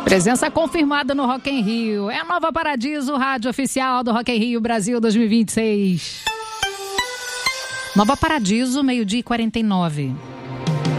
Presença confirmada no Rock in Rio. É a Nova Paradiso, rádio oficial do Rock in Rio Brasil 2026. Nova Paradiso, 12h49.